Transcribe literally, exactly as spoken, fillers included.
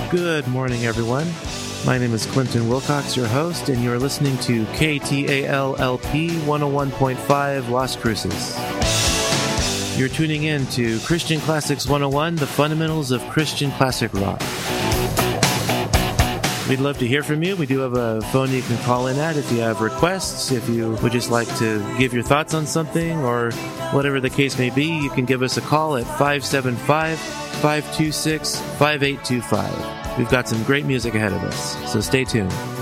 Good morning, everyone. My name is Clinton Wilcox, your host, and you're listening to K T A L L P one oh one point five Las Cruces. You're tuning in to Christian Classics one oh one, the fundamentals of Christian classic rock. We'd love to hear from you. We do have a phone you can call in at if you have requests. If you would just like to give your thoughts on something or whatever the case may be, you can give us a call at five seven five, five two six, five eight two five. We've got some great music ahead of us, so stay tuned.